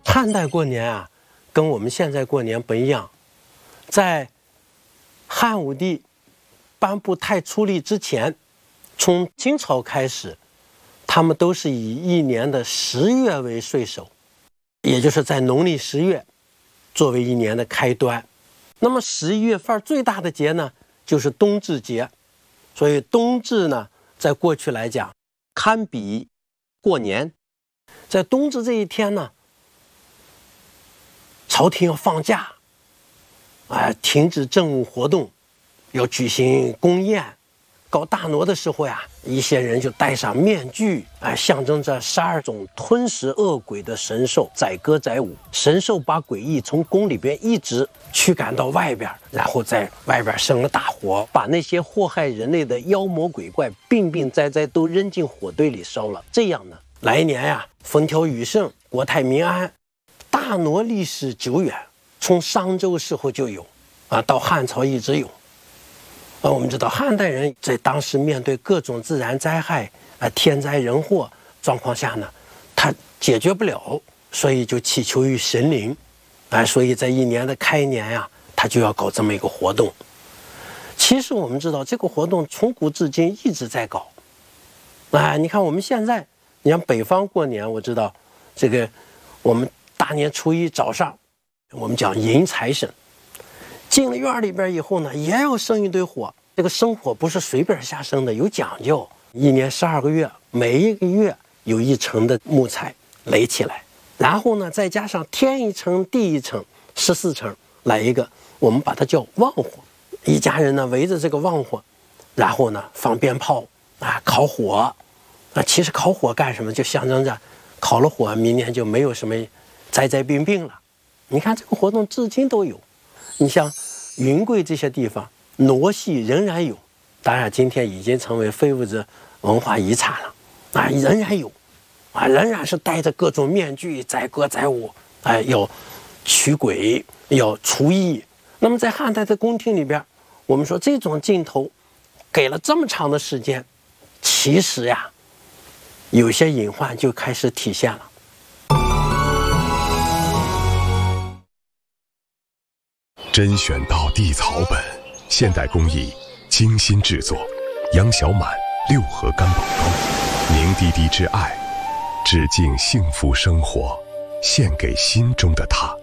汉代过年啊，跟我们现在过年不一样。在汉武帝颁布太初历之前，从清朝开始，他们都是以一年的10月为岁首，也就是在农历10月作为一年的开端。那么11月份最大的节呢，就是冬至节。所以冬至呢，在过去来讲，堪比过年。在冬至这一天呢，朝廷要放假，停止政务活动，要举行宫宴。搞大挪的时候呀，一些人就戴上面具，象征着12种吞食恶鬼的神兽载歌载舞。神兽把鬼异从宫里边一直驱赶到外边，然后在外边生了大火，把那些祸害人类的妖魔鬼怪、病病灾灾都扔进火堆里烧了。这样呢，来年呀，风调雨顺，国泰民安。大挪历史久远，从商周时候就有，到汉朝一直有。我们知道汉代人在当时面对各种自然灾害、天灾人祸状况下呢，他解决不了，所以就祈求于神灵，所以在一年的开年呀，他就要搞这么一个活动。其实我们知道这个活动从古至今一直在搞，你看我们现在，你像北方过年，我知道这个我们大年初一早上，我们讲迎财神。进了院里边以后呢，也要生一堆火。这个生火不是随便瞎生的，有讲究。一年12个月，每一个月有一层的木材垒起来，然后呢，再加上天一层地一层，14层来一个，我们把它叫旺火。一家人呢围着这个旺火，然后呢放鞭炮烤火。其实烤火干什么？就象征着烤了火，明年就没有什么灾灾病病了。你看这个活动至今都有。你像云贵这些地方，傩戏仍然有，当然今天已经成为非物质文化遗产了，仍然有，仍然是戴着各种面具，载歌载舞，要驱鬼，要除疫。那么在汉代的宫廷里边，我们说这种镜头给了这么长的时间，其实呀，有些隐患就开始体现了。 甄选到地草本，现代工艺精心制作，杨小满6合干宝装，凝滴滴之爱，致敬幸福生活，献给心中的他。